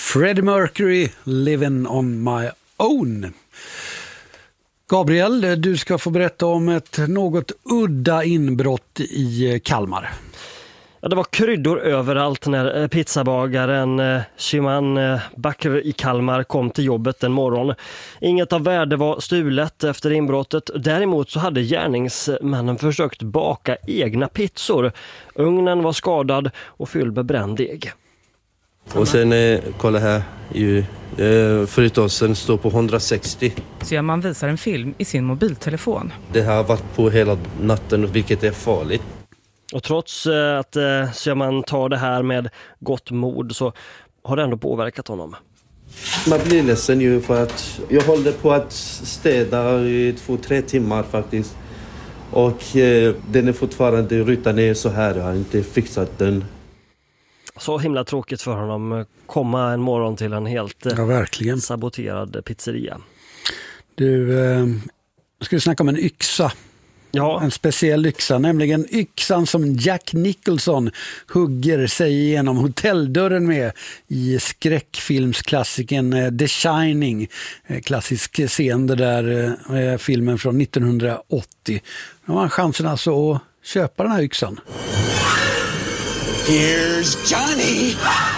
Freddie Mercury, Living on my own. Gabriel, du ska få berätta om ett något udda inbrott i Kalmar. Ja, det var kryddor överallt när pizzabagaren Shiman Bakr i Kalmar kom till jobbet en morgon. Inget av värde var stulet efter inbrottet. Däremot så hade gärningsmännen försökt baka egna pizzor. Ugnen var skadad och fylld med bränd deg. Och sen kolla här, fritosen står på 160. Sjöman visar en film i sin mobiltelefon. Det har varit på hela natten, vilket är farligt. Och trots att Sjöman tar det här med gott mod så har det ändå påverkat honom. Man blir ledsen ju för att jag håller på att städa i 2-3 timmar faktiskt. Och den är fortfarande rutan ner så här, jag har inte fixat den. Så himla tråkigt för honom komma en morgon till en helt verkligen saboterad pizzeria. Du, ska vi snacka om en yxa. Ja. En speciell yxa, nämligen yxan som Jack Nicholson hugger sig igenom hotelldörren med i skräckfilmsklassikern The Shining. Klassisk scen, det där filmen från 1980. Nu har han chansen alltså att köpa den här yxan. Here's Johnny!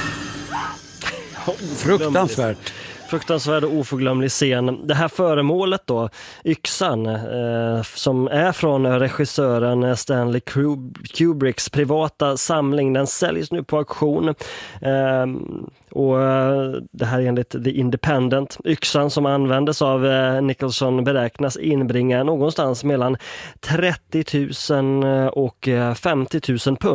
Fruktansvärt. Fruktansvärd och oförglömlig scen. Det här föremålet då, yxan, som är från regissören Stanley Kubricks privata samling, den säljs nu på auktion. Och det här är enligt The Independent. Yxan som användes av Nicholson beräknas inbringa någonstans mellan 30 000 och 50 000 pund.